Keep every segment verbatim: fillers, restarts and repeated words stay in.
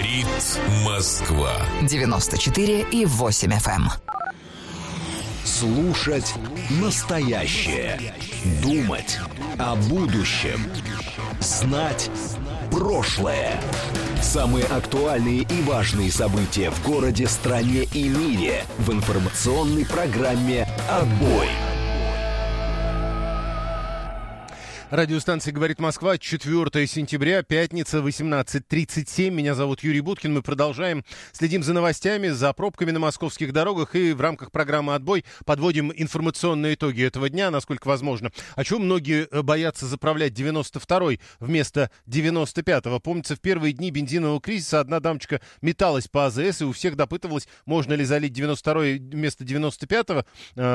Говорит Москва. девяносто четыре и восемь эф эм. Слушать настоящее. Думать о будущем. Знать прошлое. Самые актуальные и важные события в городе, стране и мире в информационной программе «Отбой». Радиостанция «Говорит Москва», четвёртое сентября, пятница, восемнадцать тридцать семь. Меня зовут Юрий Буткин. Мы продолжаем. Следим за новостями, за пробками на московских дорогах и в рамках программы «Отбой» подводим информационные итоги этого дня, насколько возможно. А чего многие боятся заправлять девяносто второй вместо девяносто пятого? Помнится, в первые дни бензинового кризиса одна дамочка металась по АЗС и у всех допытывалась, можно ли залить девяносто второй вместо девяносто пятого.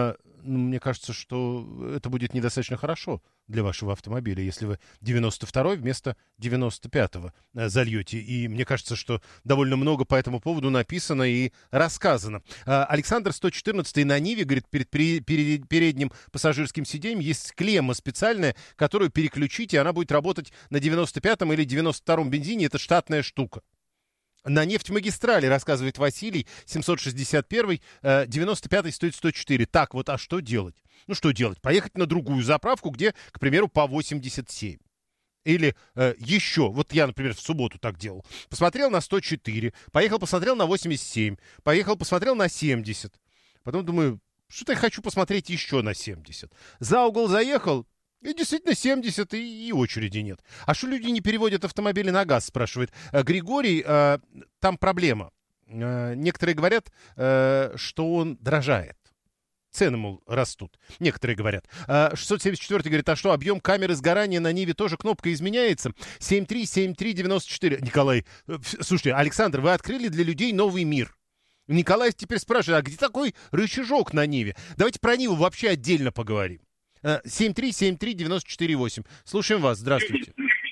Мне кажется, что это будет недостаточно хорошо для вашего автомобиля, если вы девяносто второй вместо девяносто пятого зальете. И мне кажется, что довольно много по этому поводу написано и рассказано. Александр сто четырнадцатый на Ниве, говорит, перед, перед передним пассажирским сиденьем есть клемма специальная, которую переключите, и она будет работать на девяносто пятом или девяносто втором бензине. Это штатная штука. На нефтьмагистрали, рассказывает Василий, семьсот шестьдесят первый, девяносто пятый стоит сто четыре. Так вот, а что делать? Ну, что делать? Поехать на другую заправку, где, к примеру, по восемьдесят семь. Или э, еще, вот я, например, в субботу так делал. Посмотрел на сто четыре, поехал, посмотрел на восемьдесят семь, поехал, посмотрел на семьдесят. Потом думаю, что-то я хочу посмотреть еще на семьдесят. За угол заехал, и действительно семьдесят, и, и очереди нет. А что люди не переводят автомобили на газ, спрашивает Григорий. Э, там проблема. Э, некоторые говорят, э, что он дорожает. Цены, мол, растут. Некоторые говорят. Э, шестьсот семьдесят четвёртый говорит, а что, объем камеры сгорания на Ниве тоже кнопка изменяется? семь три семь три девяносто четыре. Николай, э, слушайте, Александр, вы открыли для людей новый мир. Николай теперь спрашивает, а где такой рычажок на Ниве? Давайте про Ниву вообще отдельно поговорим. семь три семь три девяносто четыре восемь. Слушаем вас. Здравствуйте.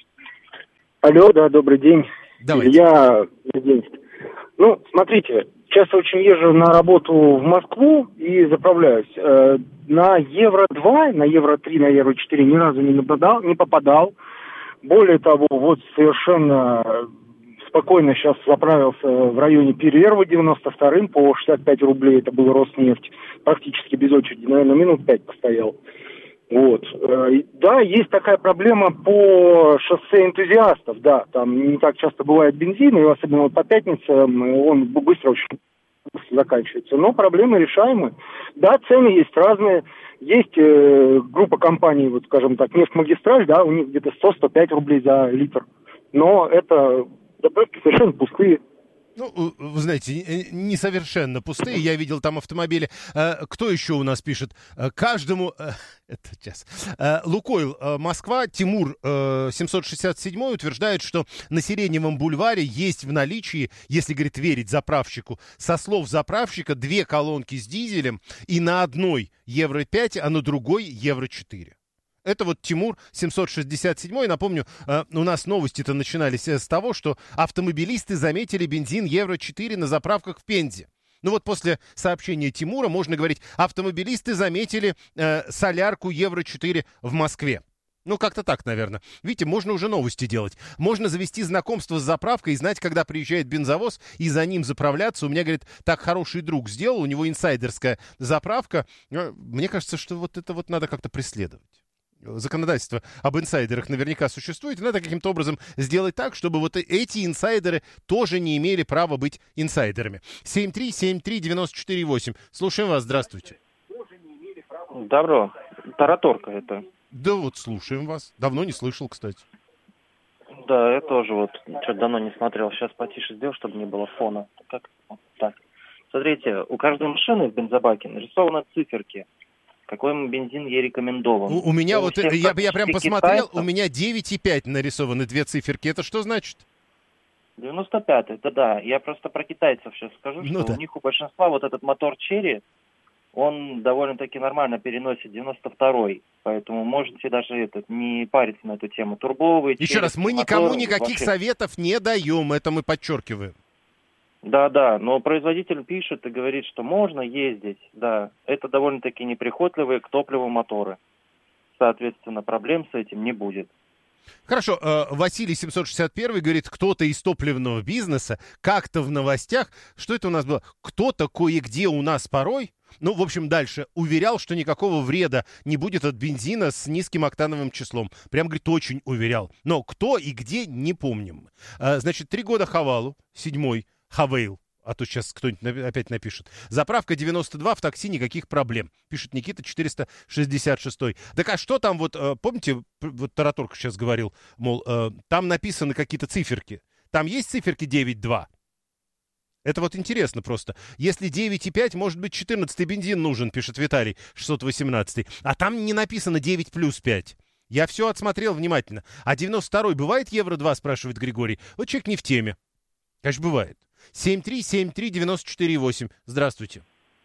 Алло, да, добрый день. Давайте. Я Ну, смотрите, часто очень езжу на работу в Москву и заправляюсь. Э, на евро два, на евро три, на евро четыре ни разу не попадал, не попадал. Более того, вот совершенно спокойно сейчас заправился в районе Перерва девяносто вторым по шестьдесят пять рублей. Это был Роснефть. Практически без очереди. Наверное, минут пять постоял. Вот. Да, есть такая проблема по шоссе энтузиастов, да, там не так часто бывает бензин, и особенно вот по пятницам он быстро очень быстро заканчивается, но проблемы решаемы. Да, цены есть разные, есть э, группа компаний, вот скажем так, нефтьмагистраль, да, у них где-то сто - сто пять рублей за литр, но это заправки совершенно пустые. Ну, вы знаете, не совершенно пустые. Я видел там автомобили. Кто еще у нас пишет? Каждому... Это сейчас. Лукойл Москва, Тимур семьсот шестьдесят семь утверждает, что на Сиреневом бульваре есть в наличии, если, говорит, верить заправщику, со слов заправщика, две колонки с дизелем, и на одной евро пять, а на другой евро четыре. Это вот Тимур семьсот шестьдесят семь. Напомню, у нас новости-то начинались с того, что автомобилисты заметили бензин евро четыре на заправках в Пензе. Ну вот после сообщения Тимура можно говорить, автомобилисты заметили э, солярку евро четыре в Москве. Ну, как-то так, наверное. Видите, можно уже новости делать. Можно завести знакомство с заправкой и знать, когда приезжает бензовоз, и за ним заправляться. У меня, говорит, так хороший друг сделал, у него инсайдерская заправка. Мне кажется, что вот это вот надо как-то преследовать. Законодательство об инсайдерах наверняка существует, и надо каким-то образом сделать так, чтобы вот эти инсайдеры тоже не имели права быть инсайдерами. семь три семь три девяносто четыре восемь. Слушаем вас, здравствуйте. Добро. Тараторка это. Да вот, слушаем вас. Давно не слышал, кстати. Да, я тоже вот что-то давно не смотрел. Сейчас потише сделал, чтобы не было фона. Как? Вот так. Смотрите, у каждой машины в бензобаке нарисованы циферки. Какой бензин ей рекомендован? У, у меня у вот, я, я прям посмотрел, китайцев... у меня девять и пять нарисованы две циферки. Это что значит? девяносто пятый, это да. Я просто про китайцев сейчас скажу, ну, что да. у них у большинства вот этот мотор Черри, он довольно-таки нормально переносит девяносто второй. Поэтому можете даже этот, не париться на эту тему. Турбовый, Еще раз, мы никому никаких вообще... советов не даем, это мы подчеркиваем. Да-да, но производитель пишет и говорит, что можно ездить, да. Это довольно-таки неприхотливые к топливу моторы. Соответственно, проблем с этим не будет. Хорошо, э, Василий семьсот шестьдесят один говорит, кто-то из топливного бизнеса как-то в новостях, что это у нас было, кто-то кое-где у нас порой, ну, в общем, дальше, уверял, что никакого вреда не будет от бензина с низким октановым числом. Прям, говорит, очень уверял. Но кто и где, не помним. Э, значит, три года Хавалу, седьмой, Хавейл. А то сейчас кто-нибудь опять напишет. Заправка девяносто два, в такси никаких проблем. Пишет Никита четыреста шестьдесят шесть. Так а что там вот, помните, вот Тараторг сейчас говорил, мол, там написаны какие-то циферки. Там есть циферки девять два? Это вот интересно просто. Если девять и пять, может быть, четырнадцатый бензин нужен, пишет Виталий шестьсот восемнадцать. А там не написано девять плюс пять. Я все отсмотрел внимательно. А девяносто второй бывает евро два, спрашивает Григорий. Вот человек не в теме. Конечно, бывает. семь три семь три девяносто четыре восемь. Здравствуйте.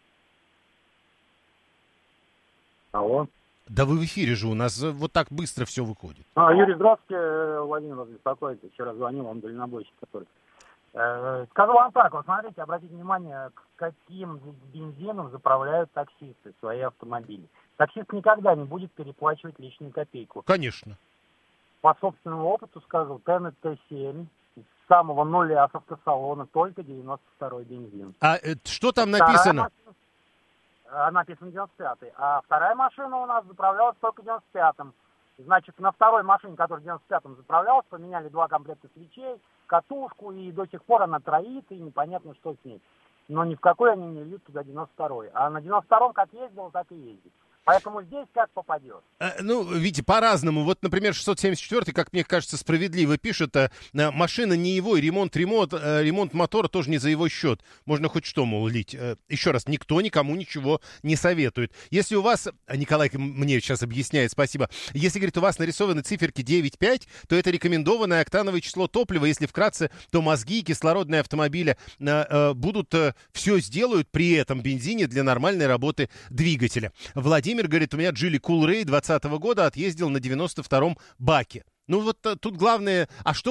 Алло. Да вы в эфире же, у нас вот так быстро все выходит. А, Юрий, здравствуйте. Владимир вас беспокоит. Вчера звонил вам дальнобойщик, который... Э, скажу вам так, вот смотрите, обратите внимание, к каким бензином заправляют таксисты свои автомобили. Таксист никогда не будет переплачивать лишнюю копейку. Конечно. По собственному опыту скажу, тэ эн тэ семь с самого нуля с автосалона только девяносто второй бензин. А э, что там Вторая написано? Машина, а, написано девяносто пятый. А вторая машина у нас заправлялась только девяносто пятым. Значит, на второй машине, которая в девяносто пятом заправлялась, поменяли два комплекта свечей, катушку, и до сих пор она троит, и непонятно, что с ней. Но ни в какой они не льют туда девяносто второй. А на девяносто втором как ездил, так и ездит. Поэтому здесь как попадет. Э, ну, видите, по-разному. Вот, например, шестьсот семьдесят четыре, как мне кажется, справедливо пишет, э, машина не его, и ремонт, ремонт, э, ремонт мотора тоже не за его счет. Можно хоть что, мол, лить. Э, еще раз, никто никому ничего не советует. Если у вас, Николай мне сейчас объясняет, спасибо, если, говорит, у вас нарисованы циферки девять пять, то это рекомендованное октановое число топлива. Если вкратце, то мозги и кислородные автомобиля э, э, будут, э, все сделают при этом бензине для нормальной работы двигателя. Владимир Владимир говорит, у меня Джили Cool Ray двадцатого года отъездил на девяносто втором баке. Ну вот тут главное, а что